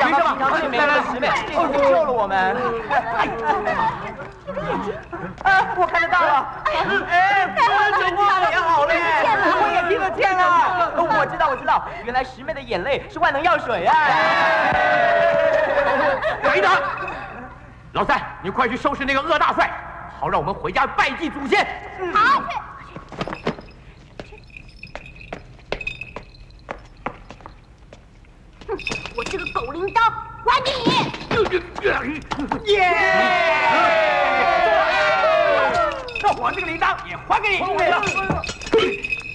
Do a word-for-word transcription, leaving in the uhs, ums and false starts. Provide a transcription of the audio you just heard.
想到平常是没了师妹，救了我们。啊，我看得到了。哎，我讲话也好嘞，我也听得见了。我知道，我知道，原来师妹的眼泪是万能药水啊！ 等等，老三，你快去收拾那个鄂大帅，好让我们回家拜祭祖先。 好。哼，我这个狗铃铛还给你！ 耶！那我这个铃铛也还给你。